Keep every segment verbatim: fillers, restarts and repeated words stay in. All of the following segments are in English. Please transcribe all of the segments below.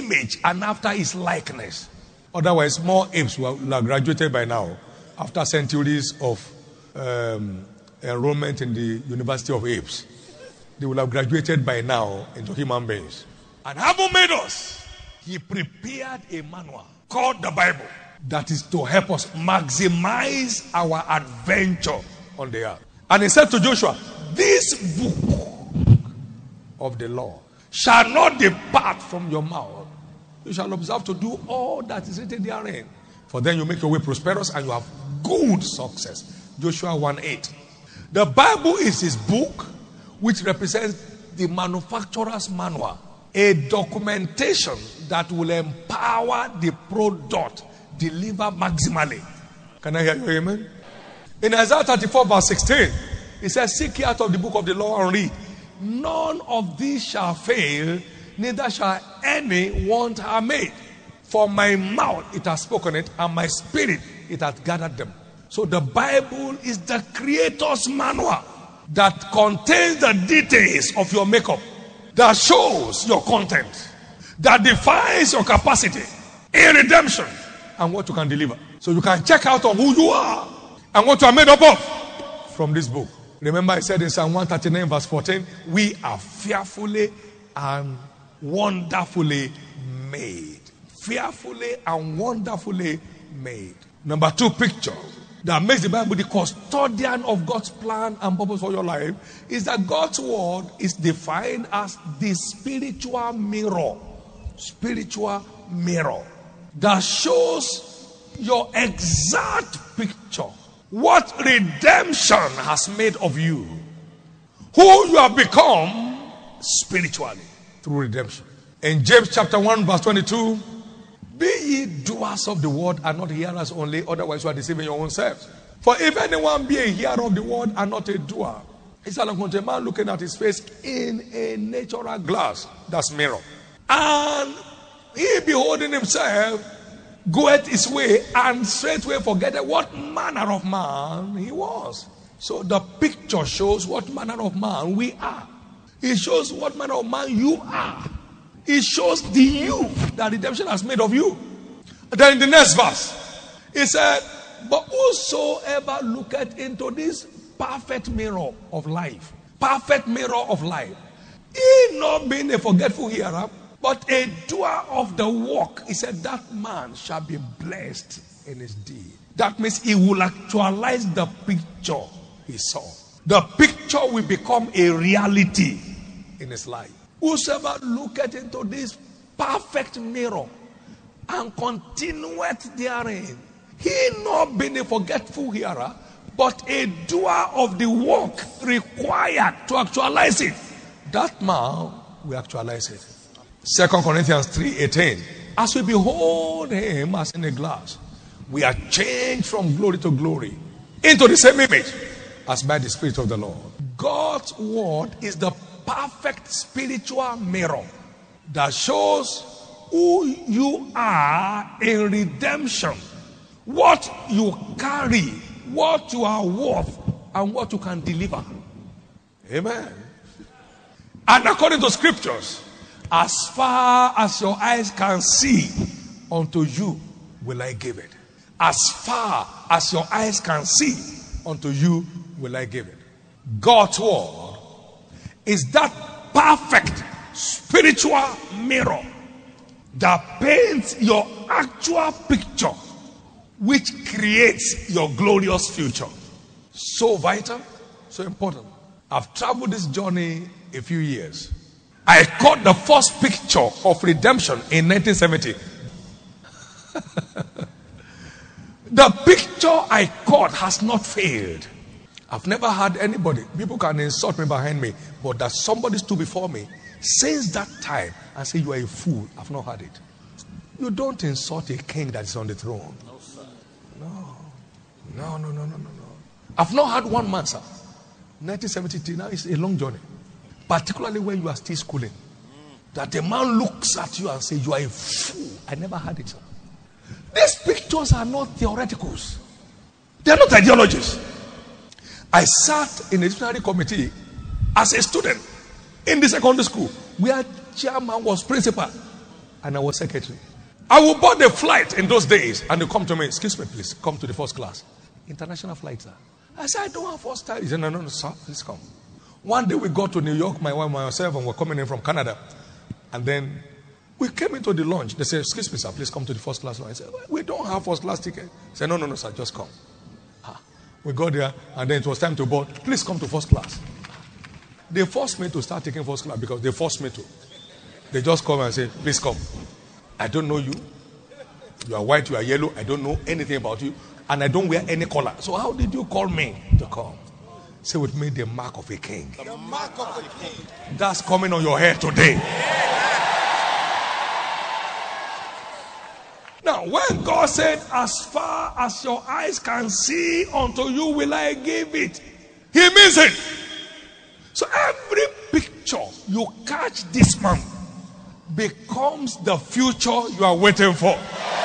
image and after his likeness. Otherwise, more apes will have graduated by now after centuries of um, enrollment in the University of Apes. They will have graduated by now into human beings. And having made us, he prepared a manual called the Bible that is to help us maximize our adventure on the earth. And he said to Joshua, this book of the law shall not depart from your mouth. You shall observe to do all that is written therein. For then you make your way prosperous and you have good success. Joshua one eight. The Bible is his book, which represents the manufacturer's manual. A documentation that will empower the product delivered maximally. Can I hear you, amen? In Isaiah thirty-four verse sixteen, it says, seek ye out of the book of the law and read. None of these shall fail, neither shall any want her made. For my mouth it has spoken it, and my spirit it hath gathered them. So the Bible is the creator's manual that contains the details of your makeup, that shows your content, that defines your capacity in redemption and what you can deliver. So you can check out on who you are and what you are made up of from this book. Remember I said in Psalm one thirty-nine verse fourteen, we are fearfully and wonderfully made. Fearfully and wonderfully made. Number two picture that makes the Bible the custodian of God's plan and purpose for your life is that God's word is defined as the spiritual mirror. Spiritual mirror that shows your exact picture. What redemption has made of you. Who you have become spiritually through redemption. In James chapter one verse twenty-two, be ye doers of the word and not hearers only, otherwise you are deceiving your own selves. For if anyone be a hearer of the word and not a doer, it's like a man looking at his face in a natural glass, that's mirror. And he beholding himself goeth his way and straightway forgetteth what manner of man he was. So the picture shows what manner of man we are. It shows what manner of man you are. It shows the you that redemption has made of you. Then in the next verse, it said, but whosoever looketh into this perfect mirror of life, perfect mirror of life, he not being a forgetful hearer, but a doer of the work, he said, that man shall be blessed in his deed. That means he will actualize the picture he saw. The picture will become a reality in his life. Whosoever looketh into this perfect mirror and continueth therein, he not being a forgetful hearer, but a doer of the work required to actualize it, that man will actualize it. Second Corinthians three eighteen. As we behold him as in a glass, we are changed from glory to glory into the same image as by the Spirit of the Lord. God's word is the perfect spiritual mirror that shows who you are in redemption, what you carry, what you are worth, and what you can deliver. Amen. And according to scriptures, as far as your eyes can see, unto you will I give it. As far as your eyes can see, unto you will I give it. God's word is that perfect spiritual mirror that paints your actual picture, which creates your glorious future. So vital, so important. I've traveled this journey a few years. I caught the first picture of redemption in nineteen seventy. The picture I caught has not failed. I've never had anybody, people can insult me behind me, but that somebody stood before me since that time and say, you are a fool. I've not had it. You don't insult a king that is on the throne. No, sir. No. No, no, no, no, no, no. I've not had one man, sir. nineteen seventy-three, now it's a long journey. Particularly when you are still schooling. That a man looks at you and says, you are a fool. I never had it, sir. These pictures are not theoreticals. They are not ideologies. I sat in a disciplinary committee as a student in the secondary school where chairman was principal. and I was secretary. I will board the flight in those days, and they come to me, excuse me, please, come to the first class. International flight, sir. I said, I don't have first class. He said, no, no, no, sir, please come. One day we got to New York, my wife and myself, and we're coming in from Canada. And then we came into the lounge. They said, excuse me, sir, please come to the first class. I said, we don't have first class ticket. He said, no, no, no, sir, just come. Ah. We got there, and then it was time to board. Please come to first class. They forced me to start taking first class because they forced me to. They just come and say, please come. I don't know you. You are white, you are yellow. I don't know anything about you. And I don't wear any color. So how did you call me to come? Say with me, the mark of a king. The mark of a king. That's coming on your head today. Now, when God said, as far as your eyes can see, unto you will I give it, He means it. So every picture you catch this month becomes the future you are waiting for.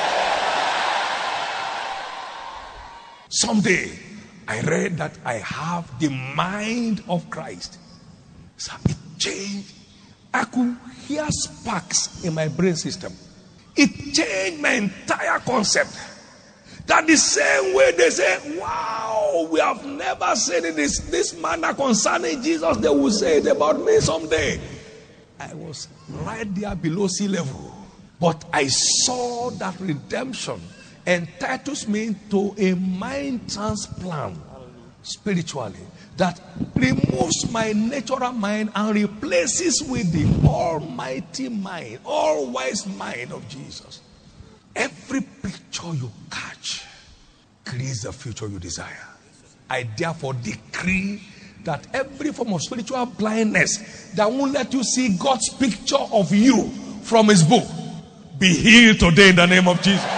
Someday, I read that I have the mind of Christ. So it changed. I could hear sparks in my brain system. It changed my entire concept. That the same way they say, wow, we have never said it this, this manner concerning Jesus, they will say it about me someday. I was right there below sea level. But I saw that redemption entitles me to a mind transplant spiritually that removes my natural mind and replaces with the almighty mind, all-wise mind of Jesus. Every picture you catch creates the future you desire. I therefore decree that every form of spiritual blindness that won't let you see God's picture of you from His book be healed today in the name of Jesus.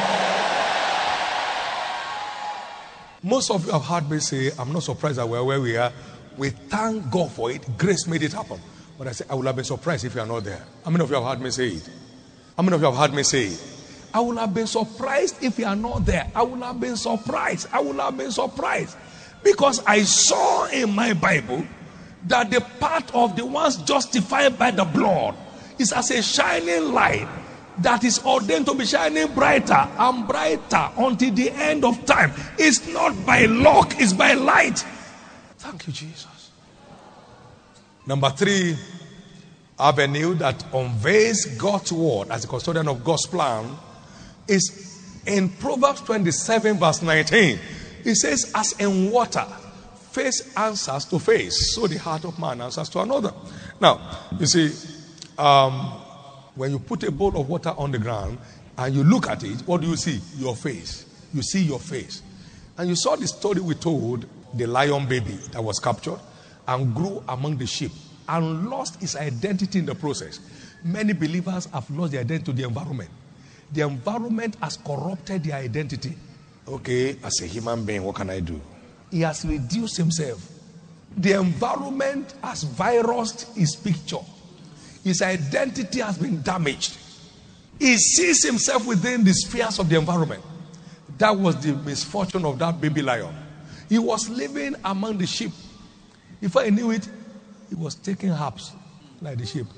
Most of you have heard me say, I'm not surprised that we're where we are. We thank God for it. Grace made it happen. But I say, I would have been surprised if you are not there. How many of you have heard me say it? How many of you have heard me say it? I would have been surprised if you are not there. I would have been surprised. I would have been surprised. Because I saw in my Bible that the part of the ones justified by the blood is as a shining light that is ordained to be shining brighter and brighter until the end of time. It's not by luck, it's by light. Thank you, Jesus. Number three avenue that unveils God's word as a custodian of God's plan is in Proverbs twenty-seven verse nineteen. It says, as in water, face answers to face, so the heart of man answers to another. Now, you see, um, when you put a bowl of water on the ground and you look at it, what do you see? Your face. You see your face. And you saw the story we told, the lion baby that was captured and grew among the sheep and lost his identity in the process. Many believers have lost their identity to the environment. The environment has corrupted their identity. Okay, as a human being, what can I do? He has reduced himself. The environment has virused his picture. His identity has been damaged. He sees himself within the spheres of the environment. That was the misfortune of that baby lion. He was living among the sheep. Before he knew it, he was taking herbs like the sheep.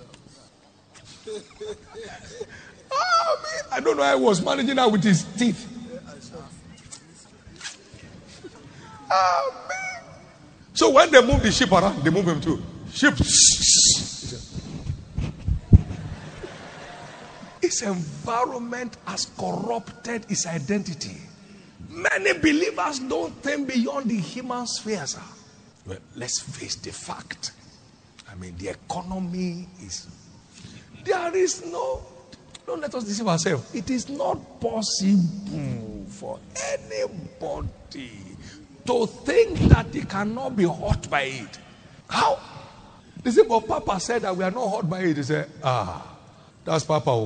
Oh, man, I don't know how he was managing that with his teeth. Oh, man. So when they move the sheep around, they move him too. Sheep. His environment has corrupted his identity. Many believers don't think beyond the human spheres. Well, let's face the fact. I mean, the economy is... There is no... Don't let us deceive ourselves. It is not possible for anybody to think that he cannot be hurt by it. How? They say, but Papa said that we are not hurt by it. They say, ah, that's Papa.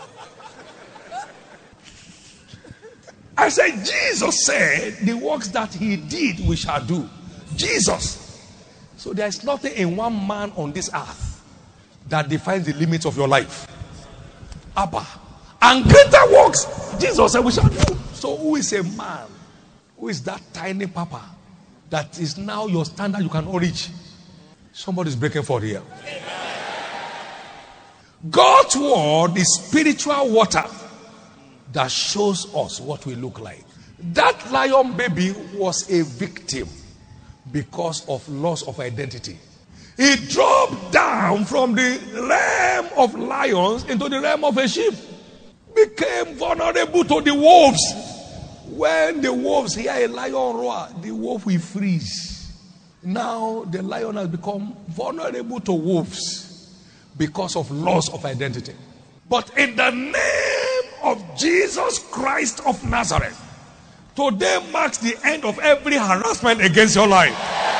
I said, Jesus said, the works that he did, we shall do. Jesus. So there is nothing in one man on this earth that defines the limits of your life. Abba. And greater works, Jesus said, we shall do. So who is a man? Who is that tiny Papa that is now your standard you cannot reach? Somebody's breaking forth here. God's word is spiritual water that shows us what we look like. That lion baby was a victim because of loss of identity. He dropped down from the realm of lions into the realm of a sheep. Became vulnerable to the wolves. When the wolves hear a lion roar, the wolf will freeze. Now the lion has become vulnerable to wolves because of loss of identity. But in the name of Jesus Christ of Nazareth, today marks the end of every harassment against your life.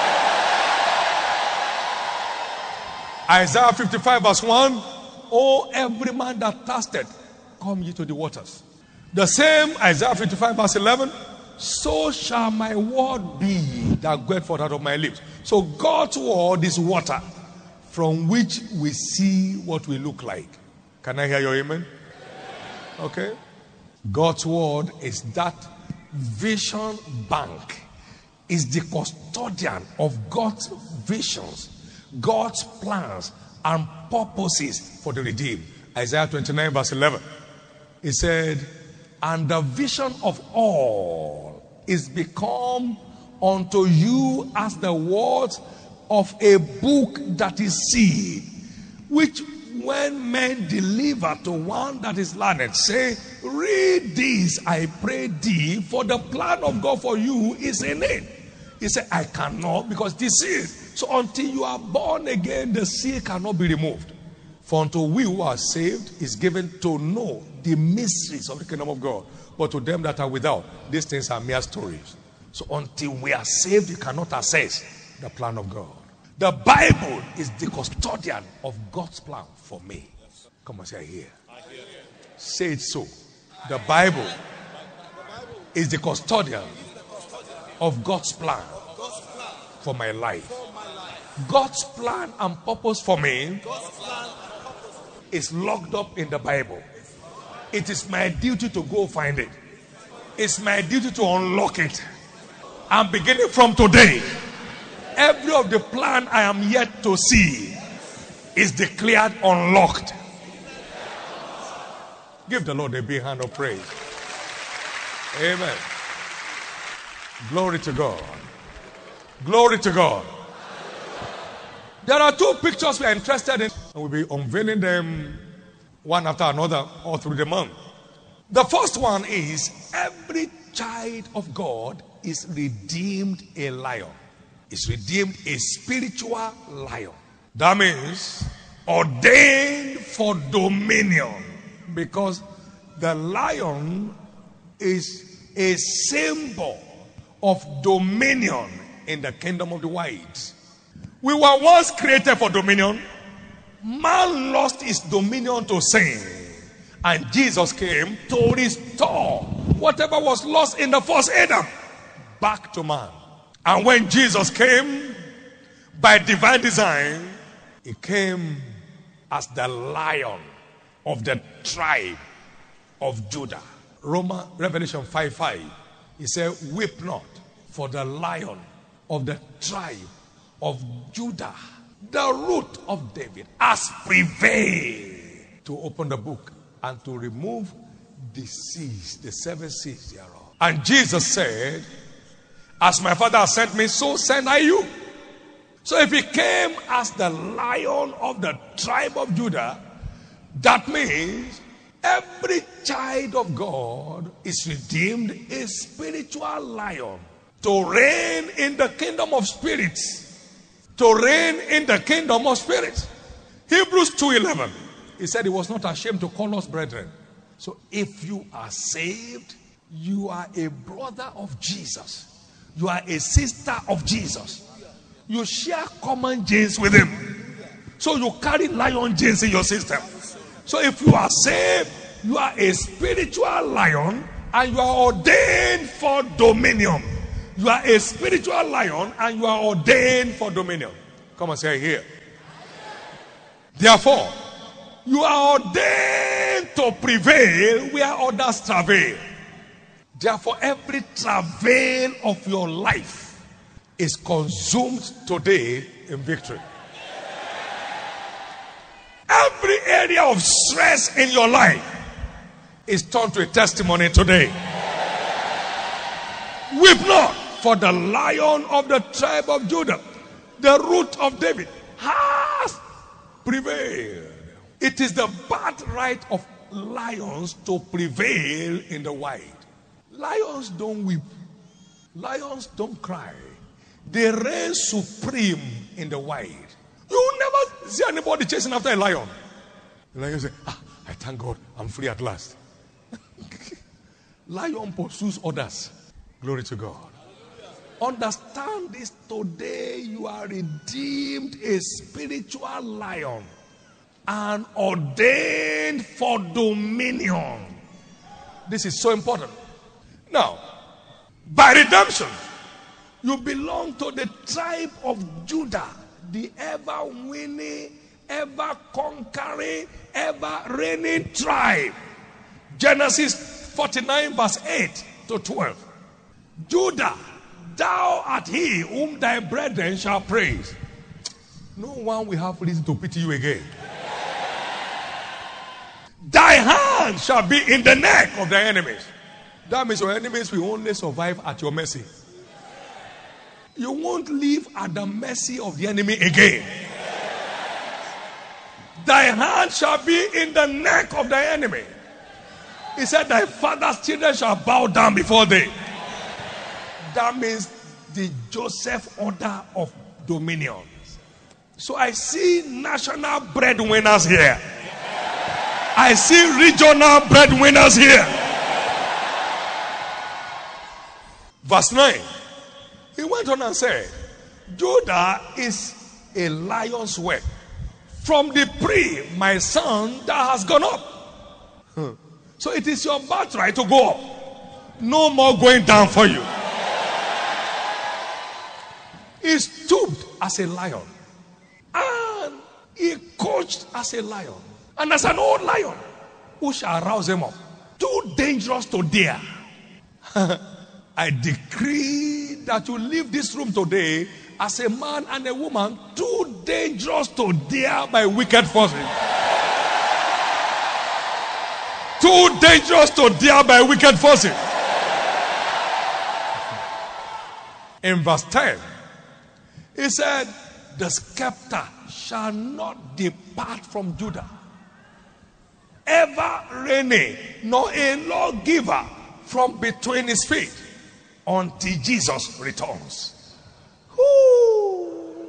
Isaiah fifty-five verse one, oh, every man that thirsted, come ye to the waters. The same Isaiah fifty-five verse eleven, so shall my word be that goeth forth out of my lips. So God's word is water from which we see what we look like. Can I hear your amen? Okay. God's word is that vision bank, is the custodian of God's visions, God's plans and purposes for the redeemed. Isaiah twenty-nine verse eleven. He said, and the vision of all is become unto you as the words of a book that is sealed, which when men deliver to one that is learned, say, read this, I pray thee, for the plan of God for you is in it. He said, I cannot, because this is. So until you are born again, the seal cannot be removed. For unto we who are saved is given to know the mysteries of the kingdom of God. But to them that are without, these things are mere stories. So until we are saved, you cannot access the plan of God. The Bible is the custodian of God's plan for me. Come on, say I hear. Say it so. The Bible is the custodian of God's plan for my life. God's plan and purpose for me is locked up in the Bible. It is my duty to go find it. It's my duty to unlock it. And beginning from today, every of the plan I am yet to see is declared unlocked. Give the Lord a big hand of praise. Amen. Glory to God. Glory to God. There are two pictures we are interested in, and we'll be unveiling them one after another all through the month. The first one is every child of God is redeemed a lion. Is redeemed a spiritual lion. That means ordained for dominion, because the lion is a symbol of dominion in the kingdom of the whites. We were once created for dominion. Man lost his dominion to sin, and Jesus came to restore whatever was lost in the first Adam back to man. And when Jesus came by divine design, he came as the lion of the tribe of Judah. Roman Revelation five five. He said, weep not, for the lion of the tribe of Judah, the root of David, has prevailed to open the book and to remove the seals, the seven seals thereof. And Jesus said, as my Father has sent me, so send I you. So if he came as the lion of the tribe of Judah, that means every child of God is redeemed a spiritual lion to reign in the kingdom of spirits. To reign in the kingdom of spirits. Hebrews two eleven. He said he was not ashamed to call us brethren. So if you are saved, you are a brother of Jesus. You are a sister of Jesus. You share common genes with him. So you carry lion genes in your system. So if you are saved, you are a spiritual lion and you are ordained for dominion. You are a spiritual lion and you are ordained for dominion. Come on, say here. Therefore, you are ordained to prevail where others travail. Therefore, every travail of your life is consumed today in victory. Every area of stress in your life is turned to a testimony today. Weep not, for the Lion of the tribe of Judah, the Root of David, has prevailed. It is the birthright of lions to prevail in the wild. Lions don't weep. Lions don't cry. They reign supreme in the wild. You will never see anybody chasing after a lion. The lion say, ah, I thank God, I'm free at last. Lion pursues others. Glory to God. Understand this today. You are redeemed, a spiritual lion, and ordained for dominion. This is so important. Now, by redemption, you belong to the tribe of Judah, the ever winning, ever conquering, ever reigning tribe. Genesis forty-nine, verse eight to twelve. Judah, thou art he whom thy brethren shall praise. No one will have reason to pity you again. Thy hand shall be in the neck of thy enemies. That means your enemies will only survive at your mercy. You won't live at the mercy of the enemy again. Thy hand shall be in the neck of thy enemy. He said, thy father's children shall bow down before thee. That means the Joseph order of dominion. So I see national breadwinners here. I see regional breadwinners here. Verse nine. He went on and said, Judah is a lion's whelp. From the prey, my son, that has gone up. Hmm. So it is your birthright to go up. No more going down for you. He stooped as a lion. And he coached as a lion. And as an old lion, who shall rouse him up? Too dangerous to dare. I decree that you leave this room today as a man and a woman too dangerous to dare by wicked forces. Too dangerous to dare by wicked forces. In verse ten, he said, the scepter shall not depart from Judah, ever reigning, nor a lawgiver from between his feet, until Jesus returns. Woo.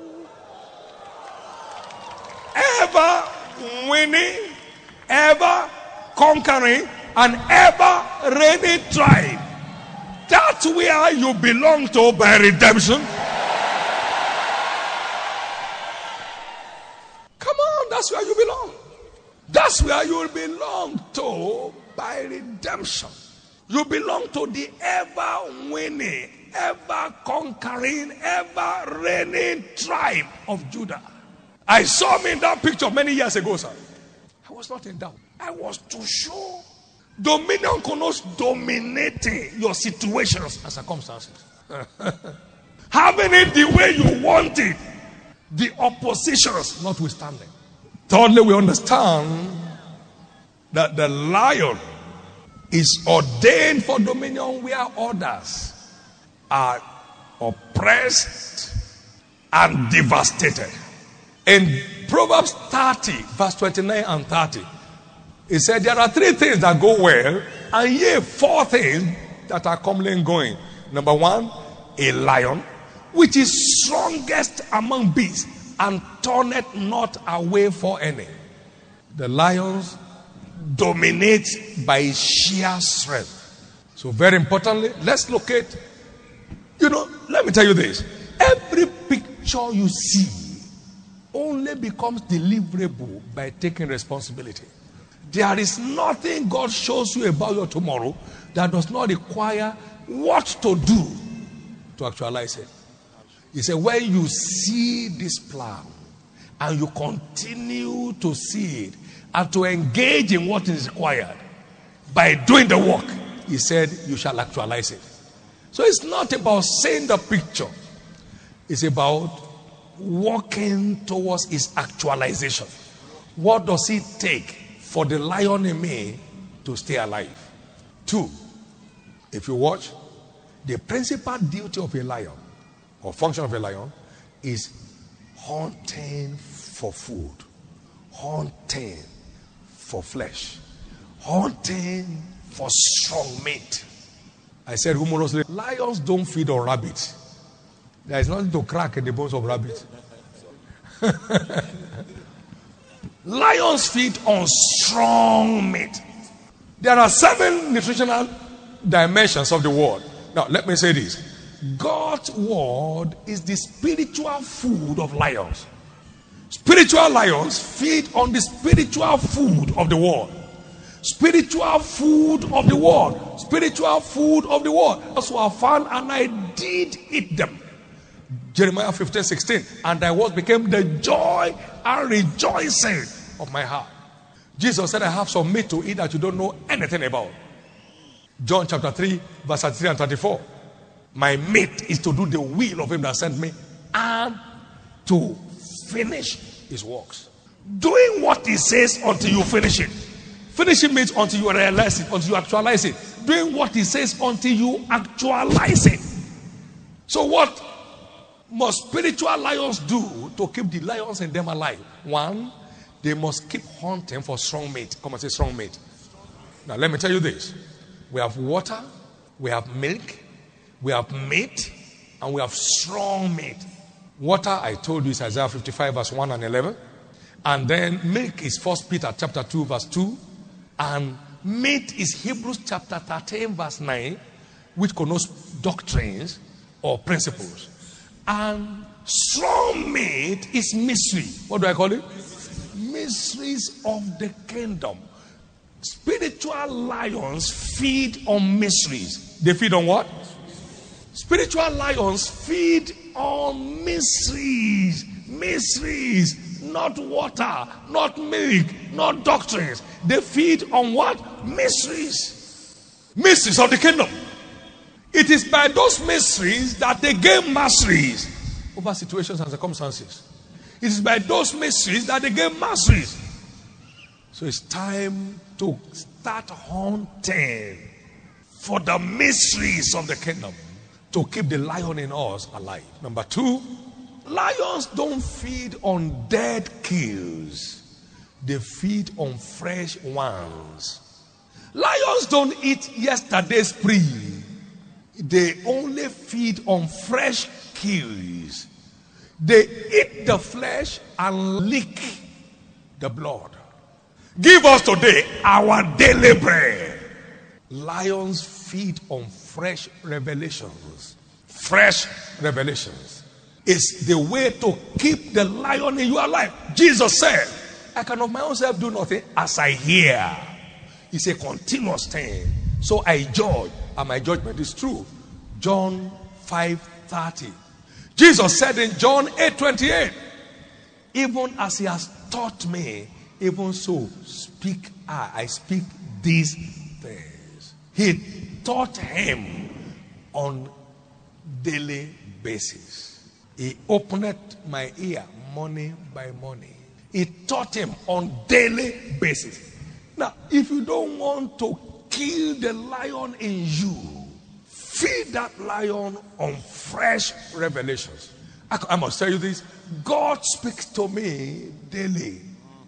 Ever winning, ever conquering, and ever reigning tribe. That's where you belong to by redemption. Come on, that's where you belong. That's where you belong to by redemption. You belong to the ever winning, ever conquering, ever reigning tribe of Judah. I saw me in that picture many years ago, sir. I was not in doubt. I was too sure. Dominion connotes dominating your situations and circumstances. Having it the way you want it, the oppositions notwithstanding. Thirdly, we understand that the lion is ordained for dominion where others are oppressed and devastated. In Proverbs thirty, verse twenty-nine and thirty, it said there are three things that go well, and yea, four things that are commonly going. Number one, a lion, which is strongest among beasts, and turneth not away for any. The lions dominate by sheer strength. So very importantly, let's locate. You know, let me tell you this. Every picture you see only becomes deliverable by taking responsibility. There is nothing God shows you about your tomorrow that does not require what to do to actualize it. He said, when you see this plan and you continue to see it and to engage in what is required by doing the work, he said, you shall actualize it. So it's not about seeing the picture. It's about walking towards its actualization. What does it take for the lion in me to stay alive? Two, if you watch, the principal duty of a lion or function of a lion is hunting for food, hunting for flesh, hunting for strong meat. I said humorously, lions don't feed on rabbits. There is nothing to crack in the bones of rabbits. Lions feed on strong meat. There are seven nutritional dimensions of the word. Now, let me say this. God's word is the spiritual food of lions. Spiritual lions feed on the spiritual food of the word. Spiritual food of the word. Spiritual food of the word. That's what I found, and I did eat them. Jeremiah fifteen sixteen. And I was became the joy and rejoicing of my heart. Jesus said, I have some meat to eat that you don't know anything about. John chapter three, verse thirty-three and thirty-four. My meat is to do the will of him that sent me and to finish his works. Doing what he says until you finish it. Finishing means until you realize it, until you actualize it. Doing what he says until you actualize it. So what must spiritual lions do to keep the lions in them alive? One, they must keep hunting for strong meat. Come and say strong meat. Now let me tell you this. We have water, we have milk, we have meat, and we have strong meat. Water, I told you, is Isaiah fifty-five verse one and eleven. And then milk is First Peter chapter two verse two. And meat is Hebrews chapter thirteen verse nine, which connotes doctrines or principles. And strong meat is mystery. What do I call it? Mysteries of the kingdom. Spiritual lions feed on mysteries. They feed on what? Spiritual lions feed on mysteries. Mysteries. Not water, not milk, not doctrines. They feed on what? Mysteries. Mysteries of the kingdom. It is by those mysteries that they gain masteries over situations and circumstances. It is by those mysteries that they gain masteries. So it's time to start hunting for the mysteries of the kingdom to keep the lion in us alive. Number two, lions don't feed on dead kills. They feed on fresh ones. Lions don't eat yesterday's prey. They only feed on fresh kills. They eat the flesh and lick the blood. Give us today our daily bread. Lions feed on fresh revelations. Fresh revelations. It's the way to keep the lion in your life. Jesus said, I can of my own self do nothing as I hear. It's a continuous thing. So I judge, and my judgment is true. John five thirty. Jesus said in John eight twenty-eight, even as he has taught me, even so speak I. I speak these things. He taught him on daily basis. He opened my ear morning by morning. He taught him on daily basis. Now, if you don't want to kill the lion in you, feed that lion on fresh revelations. I, I must tell you this. God speaks to me daily.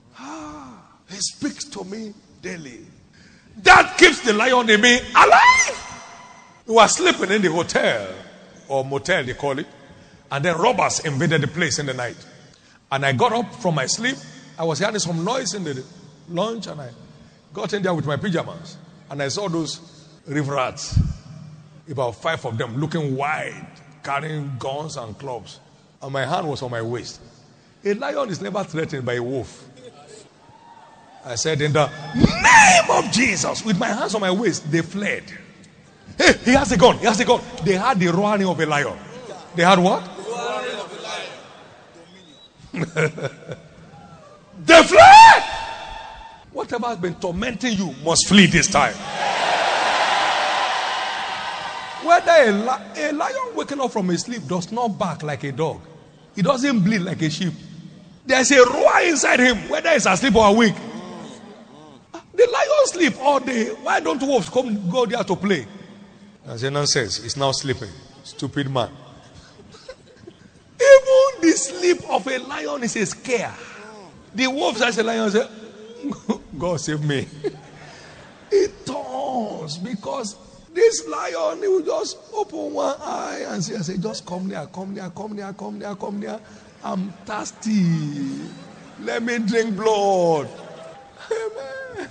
Ah, he speaks to me daily. That keeps the lion in me alive. We were sleeping in the hotel or motel, they call it. And then robbers invaded the place in the night. And I got up from my sleep. I was hearing some noise in the lounge, and I got in there with my pajamas. And I saw those river rats, about five of them, looking wide, carrying guns and clubs. And my hand was on my waist. A lion is never threatened by a wolf. I said, in the name of Jesus, with my hands on my waist, they fled. Hey, he has a gun, he has a gun. They had the roaring of a lion. They had what? They fled. Whatever has been tormenting you must flee this time. Whether a, li- a lion waking up from his sleep does not bark like a dog. It doesn't bleed like a sheep. There's a roar inside him, whether he's asleep or awake. The lion sleep all day. Why don't wolves come go there to play? I say nonsense. He's now sleeping. Stupid man. Even the sleep of a lion is a scare. The wolf says a lion say, God save me. It turns because this lion, he will just open one eye and say, I say, just come near, come near, come near, come near, come near. I'm thirsty. Let me drink blood. Amen.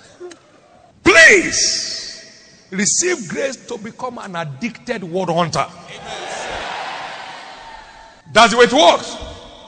Please receive grace to become an addicted word hunter. Amen. That's the way it works.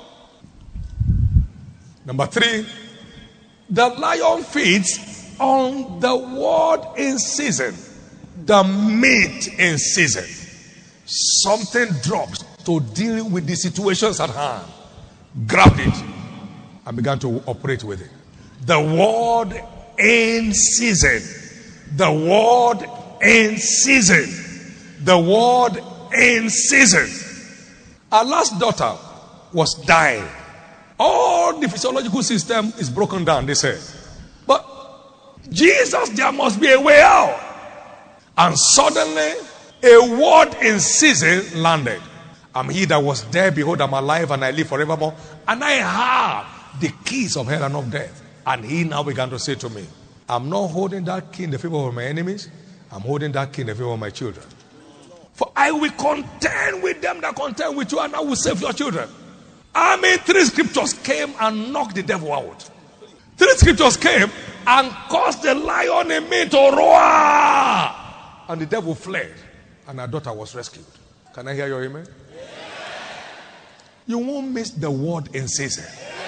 Number three, the lion feeds on the word in season, the meat in season. Something drops to deal with the situations at hand. Grabbed it and began to operate with it. The word in season. The word in season. The word in season. Our last daughter was dying. All the physiological system is broken down, they said. But Jesus, there must be a way out. And suddenly, a word in season landed. I'm he that was there, behold, I'm alive, and I live forevermore. And I have the keys of hell and of death. And he now began to say to me, I'm not holding that key in the favor of my enemies. I'm holding that key in the favor of my children. For I will contend with them that contend with you, and I will save your children. I mean, three scriptures came and knocked the devil out. Three scriptures came and caused the lion in me to roar. And the devil fled. And our daughter was rescued. Can I hear your amen? Yeah. You won't miss the word in season.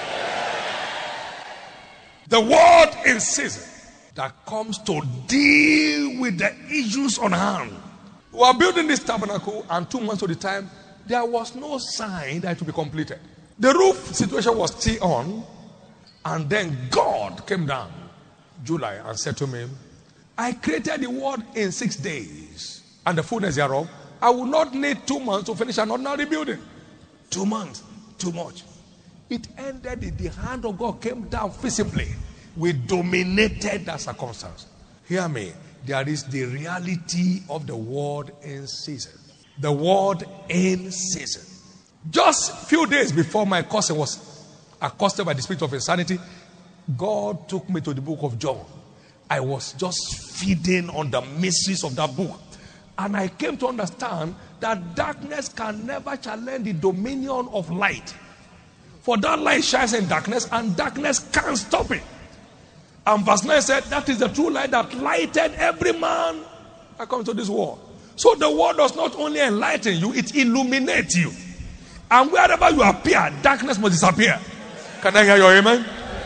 The word in season that comes to deal with the issues on hand. We are building this tabernacle, and two months of the time, there was no sign that it would be completed. The roof situation was still on, and then God came down, July, and said to me, I created the world in six days, and the fullness thereof. I will not need two months to finish an ordinary building. Two months, too much. It ended in the hand of God came down visibly. We dominated that circumstance. Hear me. There is the reality of the word in season. The word in season. Just a few days before my cousin was accosted by the spirit of insanity, God took me to the book of John. I was just feeding on the mysteries of that book. And I came to understand that darkness can never challenge the dominion of light. For that light shines in darkness, and darkness can't stop it. And verse nine said, that is the true light that lighted every man that comes to this world. So the word does not only enlighten you, it illuminates you. And wherever you appear, darkness must disappear. Can I hear your amen?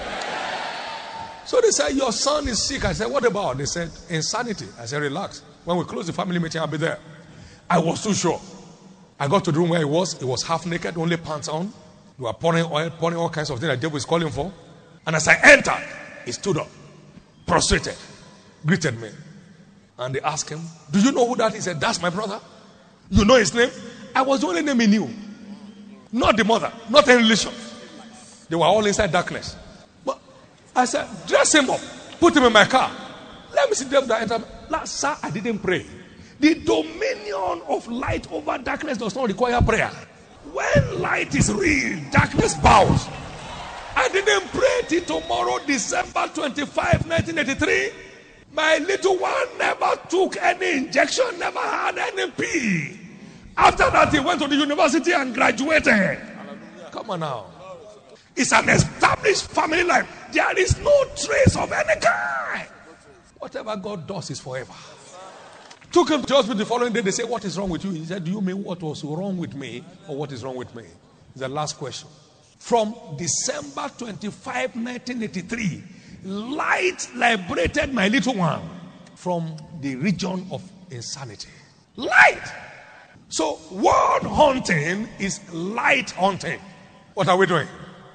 So they said, your son is sick. I said, what about? They said, insanity. I said, relax. When we close the family meeting, I'll be there. I was too sure. I got to the room where he was. He was half naked, only pants on. They were pouring oil, pouring all kinds of things that the devil is calling for. And as I entered, he stood up, prostrated, greeted me. And they asked him, do you know who that is? He said, that's my brother. You know his name? I was the only name he knew. Not the mother, not any relation. They were all inside darkness. But I said, dress him up, put him in my car. Let me see them that enter. Last, sir, I didn't pray. The dominion of light over darkness does not require prayer. When light is real, darkness bows. I didn't pray till tomorrow, December twenty-fifth, nineteen eighty-three. My little one never took any injection, never had any pee. After that, he went to the university and graduated. Hallelujah. Come on now. It's an established family life. There is no trace of any kind. Whatever God does is forever. Took him to hospital the following day. They say, what is wrong with you? He said, do you mean what was wrong with me or what is wrong with me? It's the last question. From December twenty-fifth, nineteen eighty-three, light liberated my little one from the region of insanity. Light. So word hunting is light hunting. What are we doing?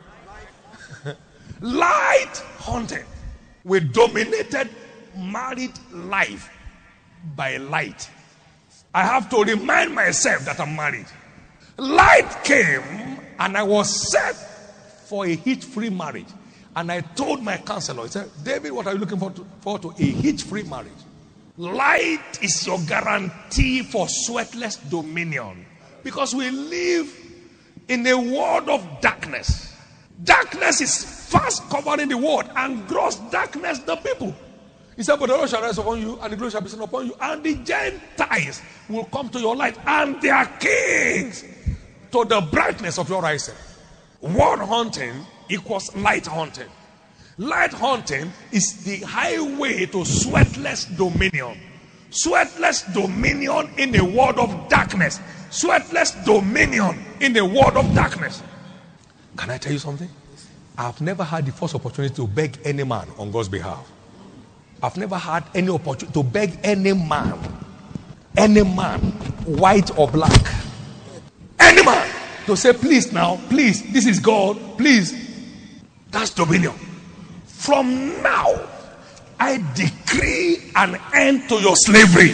Light hunting. We dominated married life by light. I have to remind myself that I'm married. Light came and I was set for a hitch-free marriage. And I told my counselor, he said, David, what are you looking for to, for to a hitch-free marriage? Light is your guarantee for sweatless dominion. Because we live in a world of darkness. Darkness is fast covering the world, and gross darkness the people. He said, but the Lord shall rise upon you, and the glory shall be seen upon you, and the Gentiles will come to your light, and their kings to the brightness of your rising. World hunting equals light hunting. Light hunting is the highway to sweatless dominion. Sweatless dominion in a world of darkness. Sweatless dominion in a world of darkness. Can I tell you something? I've never had the first opportunity to beg any man on God's behalf. I've never had any opportunity to beg any man, any man, white or black, any man, to say, please now, please, this is God, please. That's dominion. From now, I decree an end to your slavery.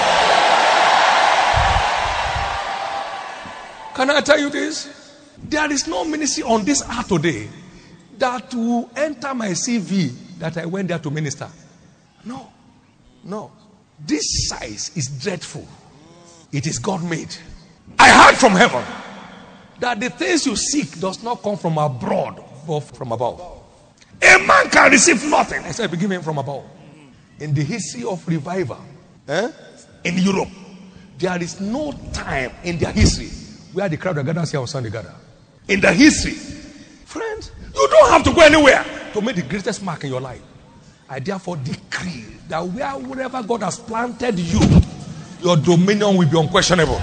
Can I tell you this? There is no ministry on this earth today that will enter my C V that I went there to minister. No. No. This size is dreadful. It is God made. I heard from heaven that the things you seek does not come from abroad, but from above. A man can receive nothing except be given from above. In the history of revival, eh, in Europe, there is no time in their history where the crowd that gathers here on Sunday gather. In the history, friends, you don't have to go anywhere to make the greatest mark in your life. I therefore decree that where wherever God has planted you, your dominion will be unquestionable.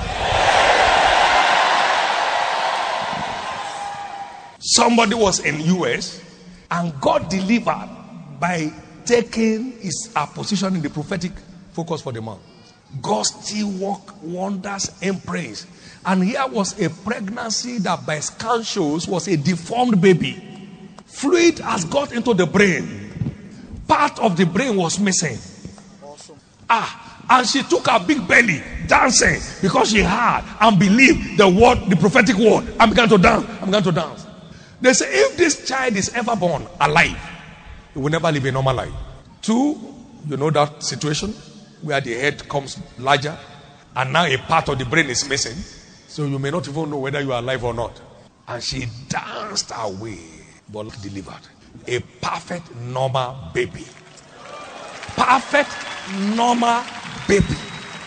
Somebody was in U S and God delivered by taking his uh, position in the prophetic focus for the month. God still work wonders in praise. And here was a pregnancy that by scan shows was a deformed baby. Fluid has got into the brain. Part of the brain was missing. Awesome. Ah, and she took her big belly dancing because she heard and believed the word, the prophetic word, and began to dance. And began to dance. They say if this child is ever born alive, he will never live a normal life. Two, you know that situation where the head comes larger and now a part of the brain is missing. So you may not even know whether you are alive or not. And she danced away, but delivered a perfect normal baby. Perfect normal baby.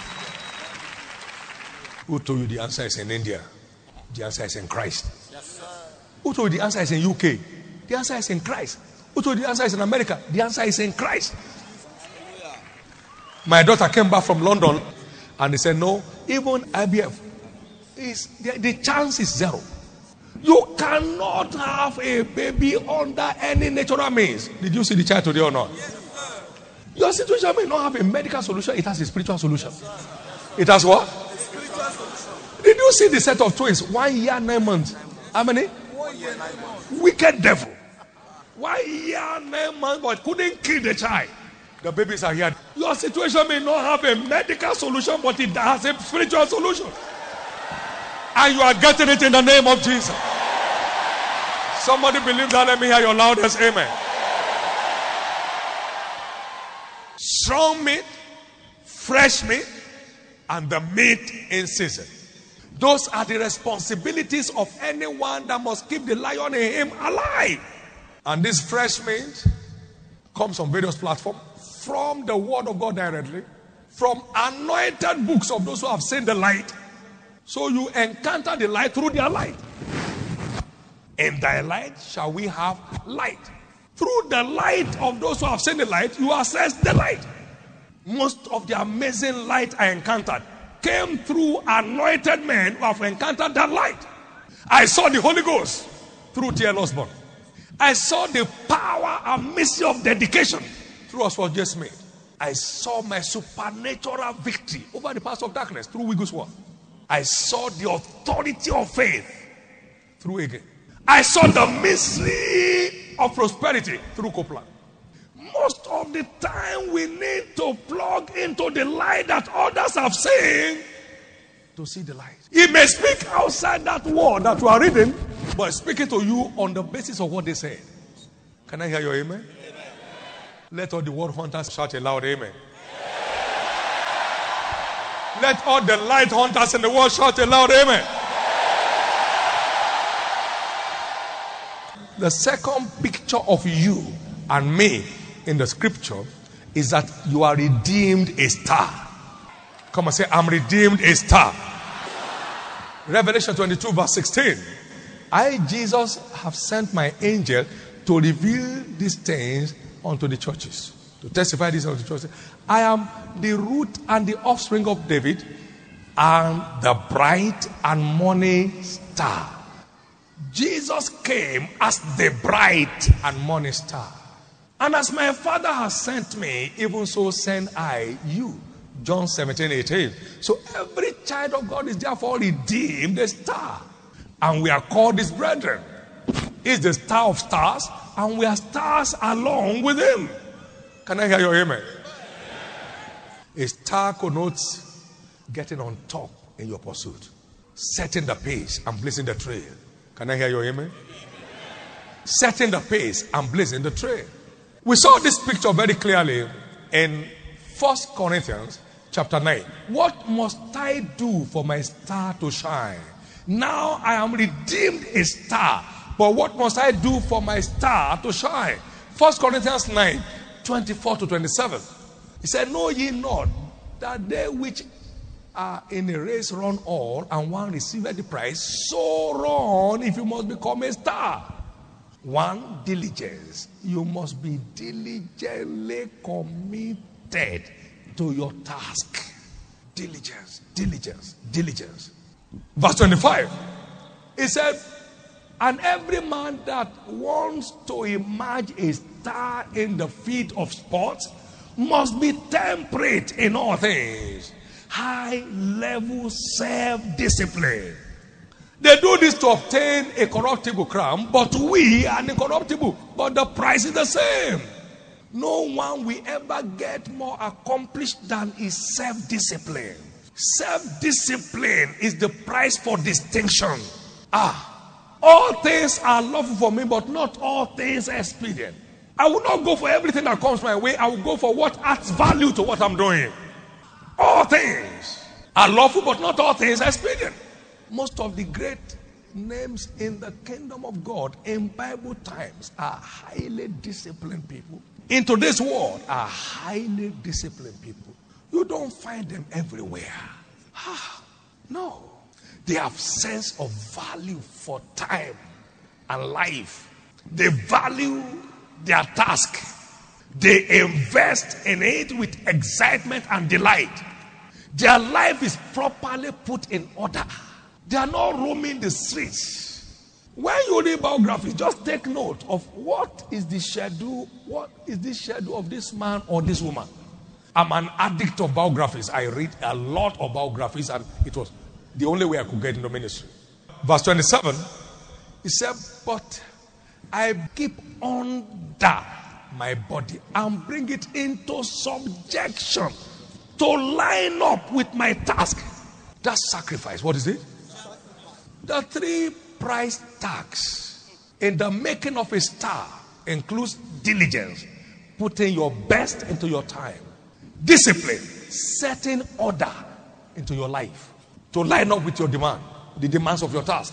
Who told you the answer is in India? The answer is in Christ. Yes, sir. Who told you the answer is in U K? The answer is in Christ. Who told you the answer is in America? The answer is in Christ. My daughter came back from London and they said, no, even I V F, is the, the chance is zero. You cannot have a baby under any natural means. Did you see the child today or not? Yes, sir. Your situation may not have a medical solution. It has a spiritual solution. Yes, sir. It has what? A spiritual solution. Did you see the set of twins? One year, nine months. How many? One year, nine months. Wicked devil. One year, nine months, but couldn't kill the child. The babies are here. Your situation may not have a medical solution, but it has a spiritual solution. And you are getting it in the name of Jesus. Somebody believe that? Let me hear your loudest amen. Strong meat, fresh meat, and the meat in season. Those are the responsibilities of anyone that must keep the lion in him alive. And this fresh meat comes on various platforms, from the word of God directly, from anointed books of those who have seen the light. So you encounter the light through their light. In thy light shall we have light. Through the light of those who have seen the light, you access the light. Most of the amazing light I encountered came through anointed men who have encountered that light. I saw the Holy Ghost through T L Osborne. I saw the power and mystery of dedication through Oswald J. Smith. I saw my supernatural victory over the powers of darkness through Wigglesworth. I saw the authority of faith through Again. I saw the mystery of prosperity through Copeland. Most of the time we need to plug into the light that others have seen to see the light. He may speak outside that word that you are reading, but speaking to you on the basis of what they said. Can I hear your amen? Amen. Let all the word hunters shout a loud amen. Amen. Let all the light hunters in the world shout a loud amen. Amen. The second picture of you and me in the scripture is that you are redeemed a star. Come and say, I'm redeemed a star. Revelation twenty-two verse sixteen. I, Jesus, have sent my angel to reveal these things unto the churches. To testify this unto the churches. I am the root and the offspring of David and the bright and morning star. Jesus came as the bright and morning star. And as my Father has sent me, even so send I you. John seventeen eighteen. So every child of God is therefore redeemed a star. And we are called his brethren. He's the star of stars, and we are stars along with him. Can I hear your amen? A star connotes getting on top in your pursuit, setting the pace and blazing the trail. Can I hear your amen? Setting the pace and blazing the trail. We saw this picture very clearly in First Corinthians chapter nine. What must I do for my star to shine? Now I am redeemed a star. But what must I do for my star to shine? First Corinthians nine, twenty-four to twenty-seven. He said, know ye not that they which are in a race run all, and one receiveth the prize? So run if you must become a star. One, diligence. You must be diligently committed to your task. Diligence, diligence, diligence. Verse twenty-five. He said, and every man that wants to emerge a star in the field of sports must be temperate in all things. High level self-discipline. They do this to obtain a corruptible crown, but we are incorruptible. But the price is the same. No one will ever get more accomplished than his self-discipline. Self-discipline is the price for distinction. Ah, all things are lawful for me, but not all things are expedient. I will not go for everything that comes my way. I will go for what adds value to what I'm doing. All things are lawful, but not all things are expedient. Most of the great names in the kingdom of God in Bible times are highly disciplined people. In today's world are highly disciplined people. You don't find them everywhere. Ah, no. They have sense of value for time and life. They value their task. They invest in it with excitement and delight. Their life is properly put in order. They are not roaming the streets. When you read biographies, just take note of what is the schedule, what is the schedule of this man or this woman. I'm an addict of biographies. I read a lot of biographies, and it was the only way I could get into ministry. Verse twenty-seven, he said, but I keep under my body and bring it into subjection to line up with my task. That's sacrifice. What is it? The three price tags in the making of a star includes diligence, putting your best into your time, discipline, setting order into your life to line up with your demand, the demands of your task,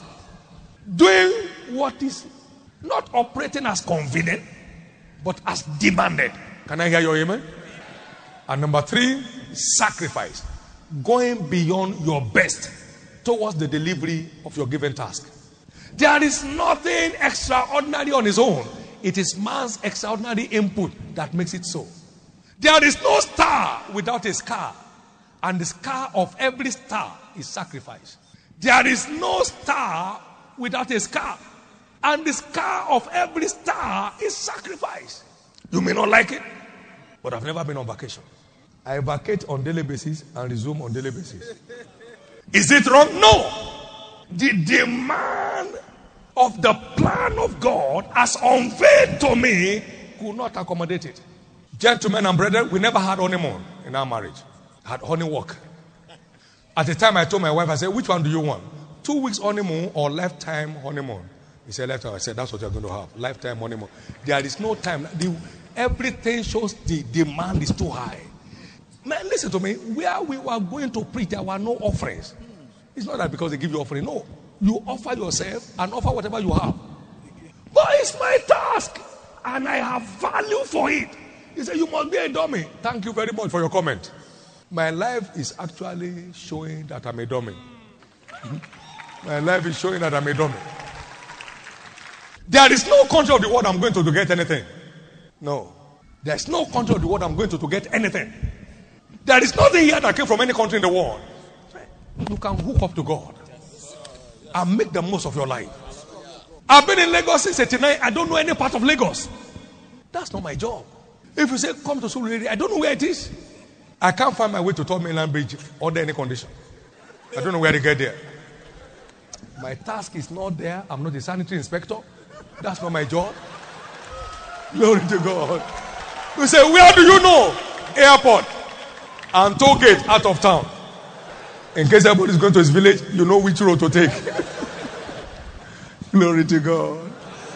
doing what is not operating as convenient but as demanded. Can I hear your amen? And number three, sacrifice, going beyond your best towards the delivery of your given task. There is nothing extraordinary on its own. It is man's extraordinary input that makes it so. There is no star without a scar, and the scar of every star is sacrifice. There is no star without a scar, and the scar of every star is sacrifice. You may not like it, but I've never been on vacation. I vacate on daily basis and resume on daily basis. Is it wrong? No. The demand of the plan of God as unveiled to me could not accommodate it. Gentlemen and brethren, we never had honeymoon in our marriage. I had honey walk. At the time I told my wife, I said, which one do you want? Two weeks honeymoon or lifetime honeymoon? He said, lifetime. I said, that's what you're going to have. Lifetime money. money. There is no time. The, everything shows the demand is too high. Man, listen to me. Where we were going to preach, there were no offerings. It's not that because they give you offering. No. You offer yourself and offer whatever you have. But it's my task. And I have value for it. He said, you must be a dummy. Thank you very much for your comment. My life is actually showing that I'm a dummy. Mm-hmm. My life is showing that I'm a dummy. There is no country of the world I'm going to to get anything. No. There's no country of the world I'm going to to get anything. There is nothing here that came from any country in the world. You can hook up to God and make the most of your life. I've been in Lagos since eighty-nine. I don't know any part of Lagos. That's not my job. If you say come to Surulere, I don't know where it is. I can't find my way to Third Mainland Bridge under any condition. I don't know where to get there. My task is not there. I'm not a sanitary inspector. That's not my job. Glory to God. You say, where do you know? Airport and toll gate out of town. In case everybody is going to his village, you know which road to take. Glory to God.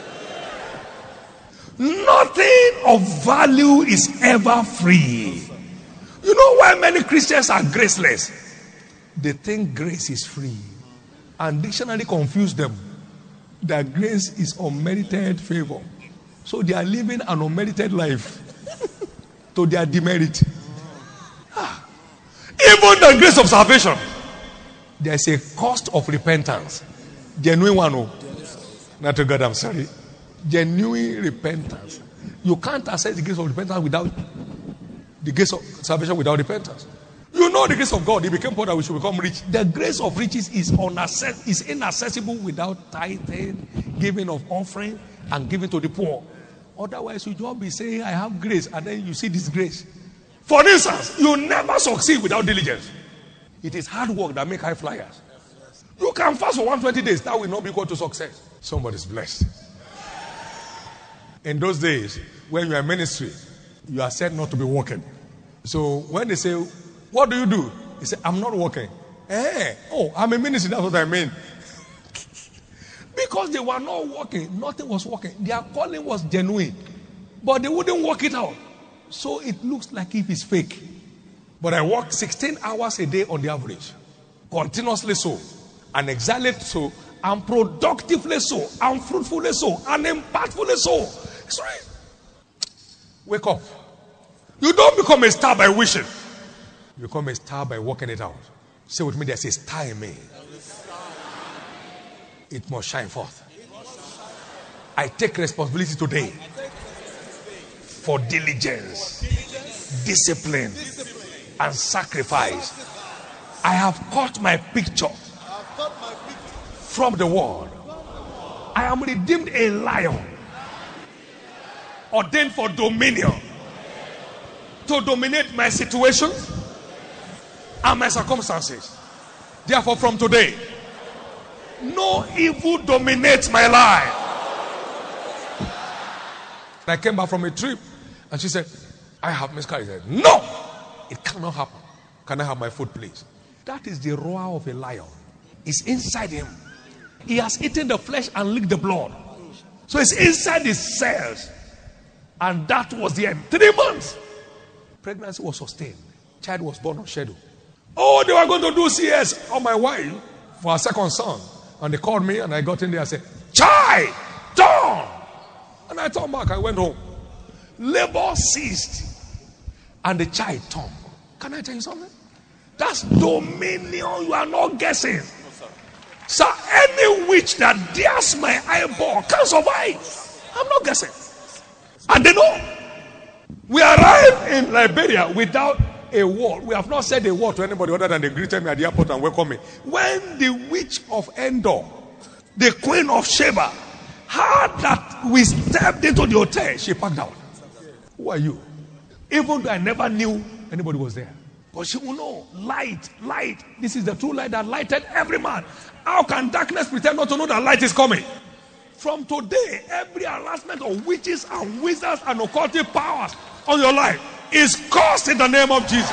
Nothing of value is ever free. You know why many Christians are graceless? They think grace is free. And dictionary confuse them. That grace is unmerited favor. So they are living an unmerited life to their demerit. Ah. Even the grace of salvation, there's a cost of repentance. Genuine one, oh. Not to God, I'm sorry. Genuine repentance. You can't access the grace of repentance without the grace of salvation without repentance. You know the grace of God. He became poor that we should become rich. The grace of riches is unaccess- is inaccessible without tithing, giving of offering, and giving to the poor. Otherwise, you just be saying, I have grace, and then you see disgrace. For instance, you never succeed without diligence. It is hard work that makes high flyers. You can fast for one hundred twenty days. That will not be equal to success. Somebody's blessed. In those days, when you are in ministry, you are said not to be working. So when they say, what do you do? He said, I'm not working. Eh, oh, I'm a ministry. That's what I mean. Because they were not working. Nothing was working. Their calling was genuine. But they wouldn't work it out. So it looks like if it's fake. But I work sixteen hours a day on the average. Continuously so. And exactly so. And productively so. And fruitfully so. And impactfully so. It's right. Wake up. You don't become a star by wishing. You become a star by working it out. Say with me, there's a star in me. It must shine forth. I take responsibility today for diligence, discipline, and sacrifice. I have caught my picture from the world. I am redeemed a lion, ordained for dominion, to dominate my situation and my circumstances. Therefore, from today, no evil dominates my life. I came back from a trip and she said, I have miscarriage. I said, no, it cannot happen. Can I have my food, please? That is the roar of a lion. It's inside him. He has eaten the flesh and licked the blood. So it's inside his cells. And that was the end. Three months. Pregnancy was sustained. Child was born on schedule. Oh, they were going to do C S on my wife for our second son. And they called me and I got in there and said, child, done. And I turned back. I went home. Labor ceased. And the child turned. Can I tell you something? That's dominion. You are not guessing. So any witch that dares my eyeball can't survive. I'm not guessing. And they know. We arrived in Liberia without a word. We have not said a word to anybody other than they greeted me at the airport and welcomed me. When the witch of Endor, the queen of Sheba, heard that we stepped into the hotel, she packed out. Who are you? Even though I never knew anybody was there. But she will know. Light, light. This is the true light that lighted every man. How can darkness pretend not to know that light is coming? From today, every harassment of witches and wizards and occultic powers on your life is cursed in the name of Jesus.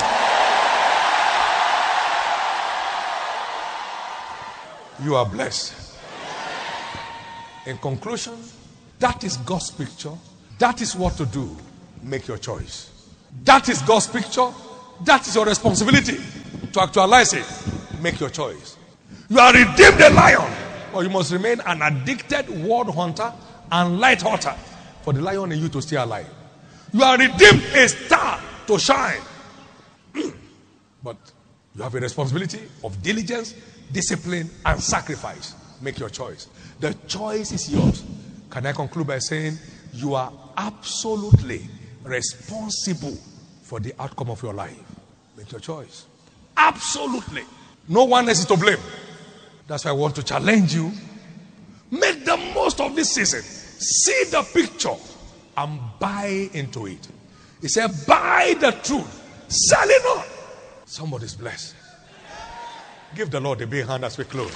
You are blessed. In conclusion, that is God's picture. That is what to do. Make your choice. That is God's picture. That is your responsibility to actualize it. Make your choice. You are redeemed a lion, or you must remain an addicted world hunter and light hunter for the lion in you to stay alive. You are redeemed a star to shine. But you have a responsibility of diligence, discipline, and sacrifice. Make your choice. The choice is yours. Can I conclude by saying you are absolutely responsible for the outcome of your life? Make your choice. Absolutely. No one else is to blame. That's why I want to challenge you. Make the most of this season. See the picture and buy into it. He said, buy the truth. Sell it not. Somebody's blessed. Give the Lord a big hand as we close.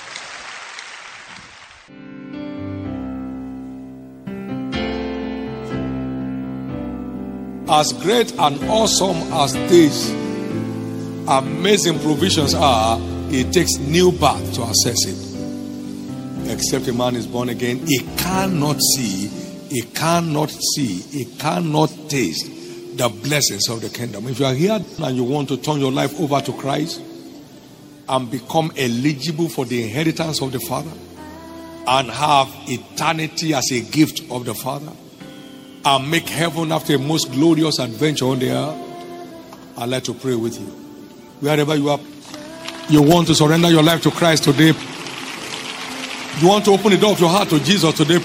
As great and awesome as these amazing provisions are, it takes new birth to access it. Except a man is born again, he cannot see, he cannot see, he cannot taste the blessings of the kingdom. If you are here and you want to turn your life over to Christ and become eligible for the inheritance of the Father and have eternity as a gift of the Father and make heaven after a most glorious adventure on the earth, I'd like to pray with you. Wherever you are, you want to surrender your life to Christ today. You want to open the door of your heart to Jesus today.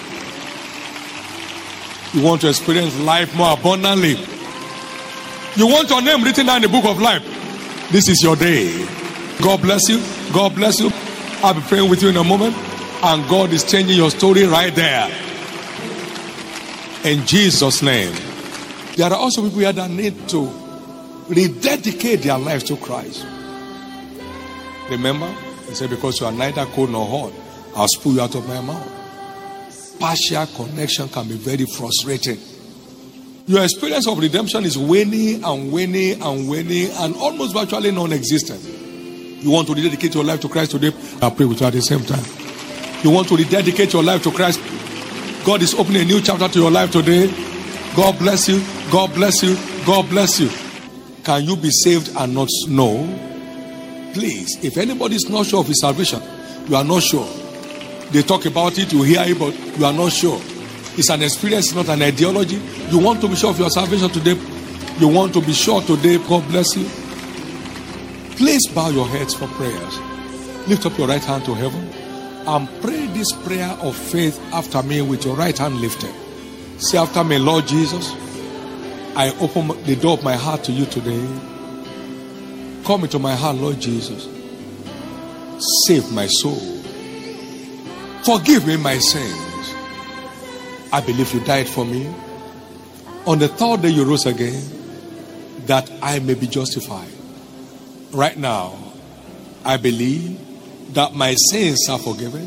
You want to experience life more abundantly. You want your name written down in the book of life. This is your day. God bless you. God bless you. I'll be praying with you in a moment. And God is changing your story right there. In Jesus' name. There are also people here that need to rededicate their lives to Christ. Remember, he said, because you are neither cold nor hot, I'll spew you out of my mouth. Partial connection can be very frustrating. Your experience of redemption is waning and waning and waning and almost virtually non-existent. You want to rededicate your life to Christ today? I'll pray with you at the same time. You want to rededicate your life to Christ? God is opening a new chapter to your life today. God bless you. God bless you. God bless you. Can you be saved and not know? Please, if anybody is not sure of his salvation, you are not sure. They talk about it, you hear it, but you are not sure. It's an experience, not an ideology. You want to be sure of your salvation today. You want to be sure today. God bless you. Please bow your heads for prayers. Lift up your right hand to heaven and pray this prayer of faith after me with your right hand lifted. Say after me, Lord Jesus, I open the door of my heart to you today. Come into my heart, Lord Jesus. Save my soul. Forgive me my sins. I believe you died for me. On the third day you rose again, that I may be justified. Right now, I believe that my sins are forgiven.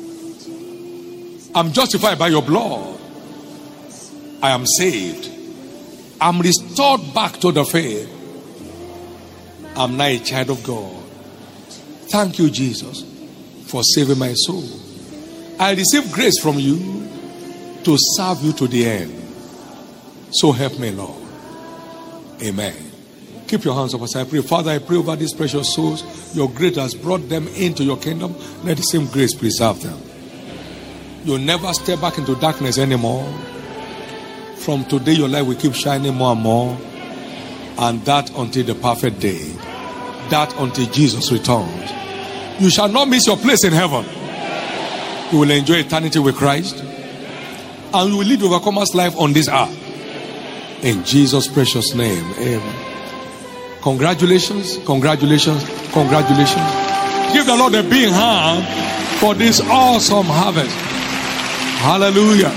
I'm justified by your blood. I am saved. I'm restored back to the faith. I'm now a child of God. Thank you, Jesus, for saving my soul. I receive grace from you to serve you to the end. So help me, Lord. Amen. Keep your hands up as I pray. Father, I pray over these precious souls. Your grace has brought them into your kingdom. Let the same grace preserve them. You'll never step back into darkness anymore. From today, your light will keep shining more and more. And that until the perfect day. That until Jesus returns. You shall not miss your place in heaven. You will enjoy eternity with Christ. And you will live overcomer's life on this earth. In Jesus' precious name. Amen. Congratulations, congratulations, congratulations. Give the Lord a big hand for this awesome harvest. Hallelujah.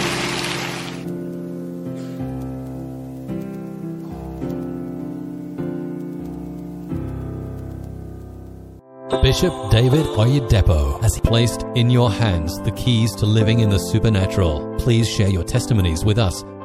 Bishop David Oyedepo has placed in your hands the keys to living in the supernatural. Please share your testimonies with us